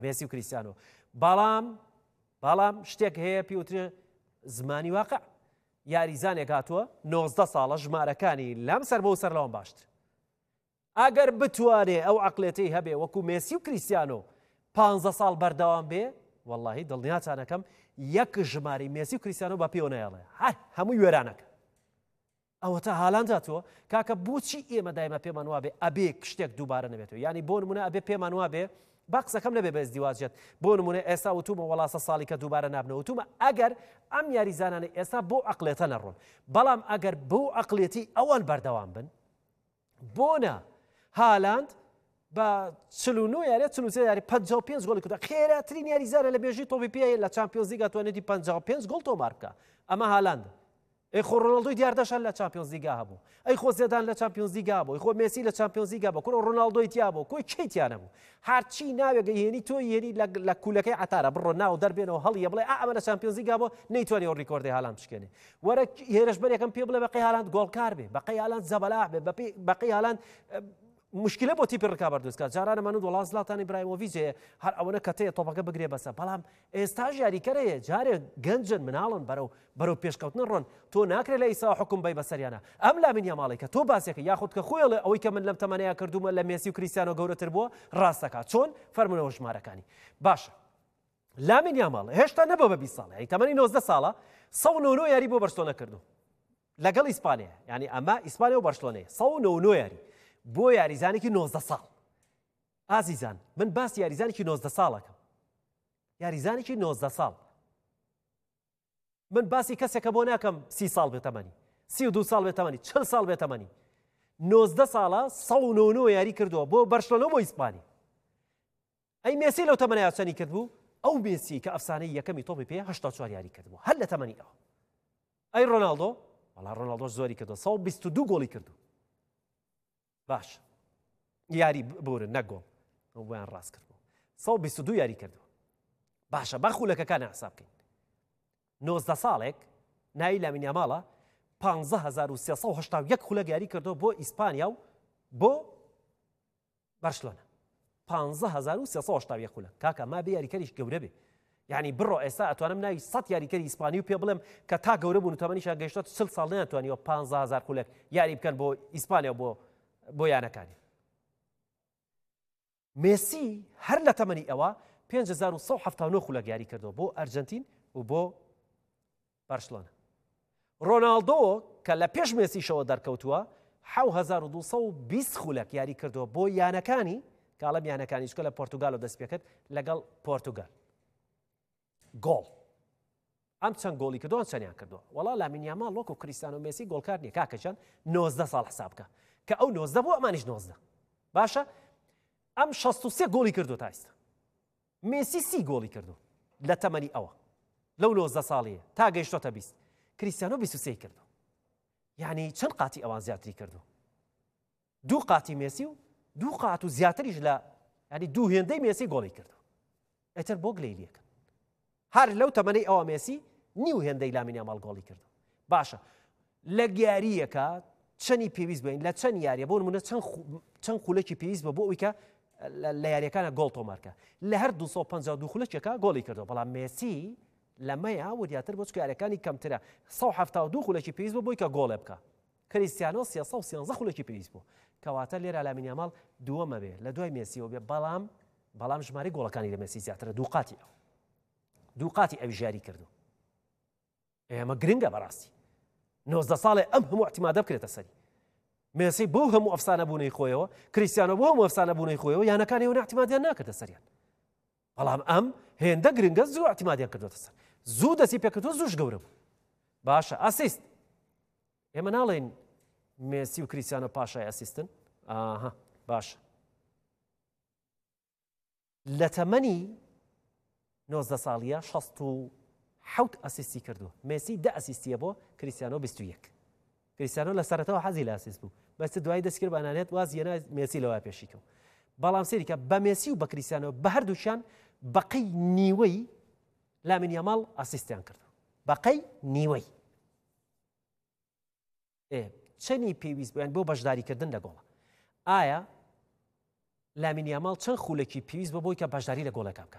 مێسی و کریستیانۆ بەڵام شتێک هەیە پێوترێ زمانی واقع یاریزانێک هاتووە 19 ساڵە ژمارەکانی لەم سەر بۆ سەر لەوەم باشتر ئەگەر بتوانێ ئەو عەقڵێتەی هەبێ وەکو مێسی و کریستیانۆ 15 ساڵ بەردەوام بێ واللهی دڵنیاتانەکەم یەک ژماری مێسی و کریستیانۆ بە پێوە نەیەڵێ هەر هەمووی وێرانەکە ئەوە تا هالاند هاتووە کاکە بۆچی ئێمە دایمە پێمان وابێ ئەبێ شتێک دووبارە نەبێتەوە ینی بۆ نمونە ئەبێ پێمان وابێ با قسەکەم نەبێ بە ازدیواجێت بۆ نمونە ئێستا وتومە وەڵاسە ساڵی کە دووبارە نابنەوە وتومە ئەگەر ئەم یاریزانانە ئێستا بۆ عەقڵێتە نەڕۆن بەڵام ئەگەر بۆ عەقڵێتی ئەوان بەردەوام بن بۆنە هالاند بە 49 یاری 43 یاری 55 گۆڵی کردووە خێراترین یاریزانە لە بێژی تۆپی پێ لە چامپیۆنز لیگ توانێتی 55 گۆڵ تۆمار بکە ئەمە هالاند ئەی خۆ ڕۆناڵدۆی دیاردەشان لە چامپیۆنز لیگا هەبوو ئەی خۆ زێدان لە چامپیۆنز لیگا بوو ئەی خۆ مێسی لە چامپیۆنز لیگا بوو کۆ ڕۆناڵدۆی تیا بوو کۆی کەیتیان هەبوو هەرچی ناوێگە هێنی تۆ هێنی لە کولەکەی عەتارە بڕۆ ناو دەربێنەوە هەڵیە بڵێ ئەمە لە چامپیۆنز لیگا بوو نەیتوانێ ئەو ڕیکۆردی هالاند بشکێنێ وەرە هێرشبەرێکم پێ بڵێ بەقەی هالاند گۆڵکار بێ بەقەی هالاند زەبەلاح بێ بەقەی هالاند مشکلە بۆ تیپی ڕکابەر دروستکات جارانەمان وڵات زڵاتانی ئیبراهیمۆڤیچ هەر ئەوەنە کەتەیە تۆپەکە بگرێ بەسە بەڵام ئێستا یاریکەرەیە جارێ گەنجن مناڵن بەرەو پێشکەوتن ڕۆن تۆ ناکرێت لە ئیسا حکم بی بەسەریانە ئەم لامین یاماڵی کە تۆ باسێکە یاخود کە خۆیڵێ ئەوەی کە من لەم تەمەنەیە کردومە لە مێسی و کریستیانۆ گەورەتر بووە ڕاستەکات چۆن فەرمونەوە ژمارەکانی باشە لامین یاماڵ هێشتا نەبوو بە 20 ساڵە تەمەنی 19 ساڵە 199 یاری بۆ بەرسلۆنە کردو لەگەڵ ئیسپانیا ینی ئەمە ئیسپانیا و بەرسلۆنەیە 199 یاری بۆ یاریزانێکی 19 ساڵ ئازیزان من باس یاریزانێکی 19 ساڵەکەم یاریزانێکی 19 ساڵ من باسی کەسێکە بۆ ناکەم 30 ساڵ بێت تەمەنی 32 ساڵ بێت تەمەنی 40 ساڵ بێت تەمەنی 19 ساڵە 199 یاری کردووە بۆ بەرسلۆنە بۆ ئیسپانی ئەی مێسی لەو تەمەنەیە چەندی کردبوو ئەو مێسی کە ئەفسانەی یەکەمی تۆپی پێ 84 یاری کردبوو هەر لە تەمەنی ئەوە ئەی ڕۆناڵدۆ وەڵا ڕۆناڵدۆش زۆری کردووە 122 گۆڵی کردو باش یاری بورن نەگۆڵ ئەو بۆیان ڕاست کردبوو 122 یاری کردووە باشە با خولەکەکان حساب بکەین 19 ساڵێک ناوی لامین یاماڵە 15381 خولەک یاری کردەوە بۆ ئیسپانیا و بۆ بەرسلۆنە 15381 خولەک کاکە ما بێ یاریکەریش گەورە بێ یعنی بڕۆ ئێستا ئەتوانم ناوی 100 یاریکەری ئیسپانی و پێ بڵێم کە تا گەورە بوون و تەمەنیشان گەیشتە 40 ساڵ نەیانتوانیوە 15000 خولەک یاری بکەن بۆ ئیسپانیا بۆ یانەکانی مێسی هەر لە تەمەنی ئەوە 5179 خولەک یاری کردەوە بۆ ئەرجەنتین و بۆ بەرسلۆنە ڕۆناڵدۆ کە لە پێش مێسیشەوە دەرکەوتووە 7220 خولەک یاری کردەوە بۆ یانەکانی کاڵەم یانەکانی چکە لە پۆرتوگال و دەست پێ کرد لەگەڵ پۆرتوگال گۆڵ ئەم چەند گۆڵی کردووە چەندیان کردووە وەڵا لامین یاماڵ وەکو کریستیانۆ مێسی گۆڵکار نییە کاکەچەند 19 ساڵ حساب بکە کە ئەو 19 بۆ ئەمانیش 19 باشە ئەم 63 گۆڵی کردو تا ئێستا مێسی 30 گۆڵی کردو لە تەمەنی ئەوە لەو 19 ساڵیە تا گەیشتۆتە 20 کریستیانۆ 23 کردو یعنی چەند قاتی ئەوان زیاتری کردو دوو قاتی مێسی و دوو قات و زیاتریش لە ینی دوو هێندەی مێسی گۆڵی کردو ئەتر بۆ گلەیلیەکە هەر لەو تەمەنەی ئەوە مێسی نیو هێندەی لامین یاماڵ گۆڵی کردو باشە لە گیاریەکە چەندی پێویست بین لە چەند یاریە بۆ نمونە چەند خولەکی پێویست بە بۆ ئەوی کە لە یاریەکانە گۆڵ تۆمارکە لە هەر 252 خولەکێکە گۆڵی کردەوە بەڵام مێسی لەمەیە وریاتر بۆ یاریەکانی کەمترە 172 خولەکی پێویست بۆ بۆی کە گۆڵێ بکە کریستیانۆ 313 خولەکی پێویست بوو کەواتە لێرە لامین یاماڵ دووەمە بێ لە دوای مێسیەوە بێ بەڵام ژماری گۆڵەکانی لە مێسی زیاترە دوو قاتی ئەوی ژاری کردو ئێمە گرنگە بەڕاستی 19 ساڵێ ئەم هەموو احتیمادە بکرێتە سەری مێسی بۆ هەموو ئەفسانە بوونەی خۆیەوە کریستیانۆ بۆ هەموو ئەفسانە بوونەی خۆیەوە یانەکانی ئەوە احتیمادیان ناکردە سەریان بەڵام ئەم هێندە گرنگە زوو احتیمادیان کردوتە سەر زوو دەستی پێکردووە زووش گەورە بوو باشە ئاسیست ئێمە ناڵێن مێسی و کریستیانۆ پاشای ئاسیستن باشە لە تەمەنی 19 ساڵیە 67 ئاسیستی کردووە مێسی 10 ئاسیستیە بۆ کریستیانۆ 21 کریستیانۆ لە سەرەتەوە حەزی لە ئاسیست بوو بەس دوای دەست کرد بە ئەنانێت وازیەنە مێسی لەوە پێشیکەوە بەڵام سێریکە بە مێسی و بە کریستیانۆ بە هەردووشیان بەقەی نیوەی لامین یاماڵ ئاسیستیان کردو بەقەی نیوەی چەندی پێویست بوویان بۆ بەشداریکردن لە گۆڵە ئایا لامین یاماڵ چەند خولێکی پێویست بۆ بۆی کە بەشداری لە گۆڵەکە بکە